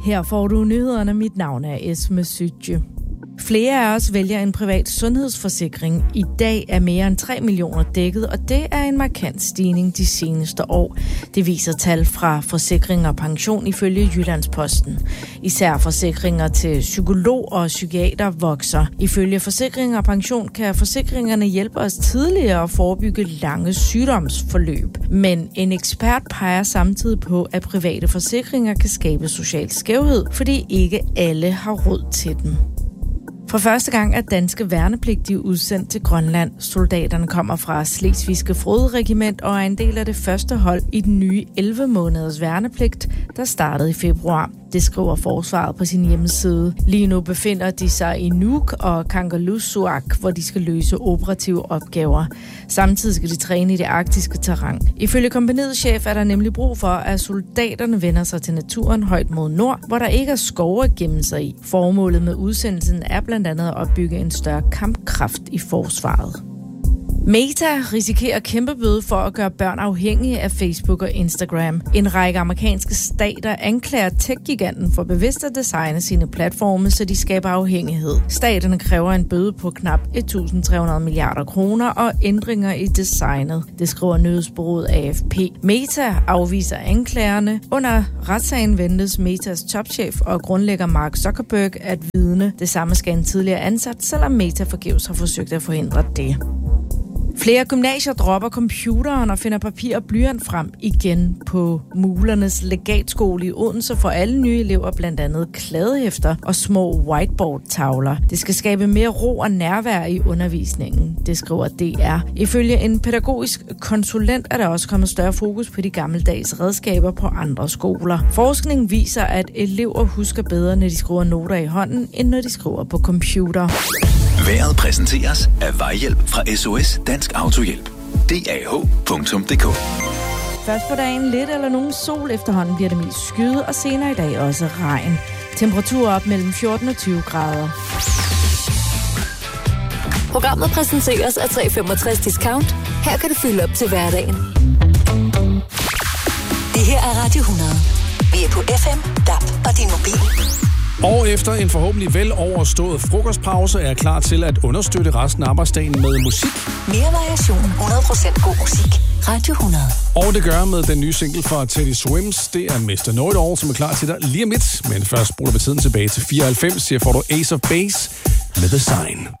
Her får du nyhederne. Mit navn er Esme Sytje. Flere af os vælger en privat sundhedsforsikring. I dag er mere end 3 millioner dækket, og det er en markant stigning de seneste år. Det viser tal fra Forsikring og Pension ifølge Jyllandsposten. Især forsikringer til psykolog og psykiater vokser. Ifølge Forsikring og Pension kan forsikringerne hjælpe os tidligere at forebygge lange sygdomsforløb. Men en ekspert peger samtidig på, at private forsikringer kan skabe social skævhed, fordi ikke alle har råd til dem. For første gang er danske værnepligtige udsendt til Grønland. Soldaterne kommer fra Slesvigske Frode-regiment og er en del af det første hold i den nye 11 måneders værnepligt, der startede i februar. Det skriver Forsvaret på sin hjemmeside. Lige nu befinder de sig i Nuuk og Kangerlussuaq, hvor de skal løse operative opgaver. Samtidig skal de træne i det arktiske terræn. Ifølge kompagniets chef er der nemlig brug for, at soldaterne vender sig til naturen højt mod nord, hvor der ikke er skove at gemme sig i. Formålet med udsendelsen er blandt andet at opbygge en større kampkraft i forsvaret. Meta risikerer kæmpe bøde for at gøre børn afhængige af Facebook og Instagram. En række amerikanske stater anklager tech-giganten for bevidst at designe sine platforme, så de skaber afhængighed. Staterne kræver en bøde på knap 1.300 milliarder kroner og ændringer i designet. Det skriver nyhedsbureauet AFP. Meta afviser anklagerne. Under retssagen ventes Metas topchef og grundlægger Mark Zuckerberg at vidne. Det samme skal en tidligere ansat, selvom Meta forgæves har forsøgt at forhindre det. Flere gymnasier dropper computeren og finder papir og blyant frem igen. På Mulernes Legatskole i Odense for alle nye elever blandt andet kladehæfter og små whiteboard-tavler. Det skal skabe mere ro og nærvær i undervisningen, det skriver DR. Ifølge en pædagogisk konsulent er der også kommet større fokus på de gammeldags redskaber på andre skoler. Forskning viser, at elever husker bedre, når de skriver noter i hånden, end når de skriver på computer. Vejret præsenteres af Vejhjælp fra SOS Dansk Autohjælp. DAH.dk. Først på dagen lidt eller nogen sol, efterhånden bliver det mest skyet, og senere i dag også regn. Temperaturer op mellem 14 og 20 grader. Programmet præsenteres af 365 Discount. Her kan du fylde op til hverdagen. Det her er Radio 100. Vi er på FM, DAB og din mobil. Og efter en forhåbentlig vel overstået frokostpause er jeg klar til at understøtte resten af arbejdsdagen med musik. Mere variation, 100% god musik. Radio 100. Og det gør jeg med den nye single fra Teddy Swims. Det er Mr. Know-It-All, som er klar til dig lige om lidt. Men først bruger vi tiden tilbage til 94. Her får du Ace of Base med The Sign.